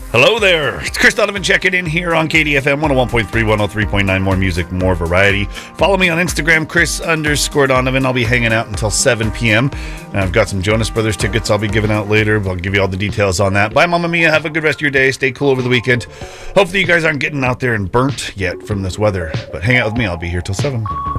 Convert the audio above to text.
Hello there. It's Chris Donovan checking in here on KDFM 101.3, 103.9. More music, more variety. Follow me on Instagram, Chris_Donovan. I'll be hanging out until 7 p.m. And I've got some Jonas Brothers tickets I'll be giving out later. I'll give you all the details on that. Bye, Mamma Mia. Have a good rest of your day. Stay cool over the weekend. Hopefully you guys aren't getting out there and burnt yet from this weather. But hang out with me. I'll be here till 7.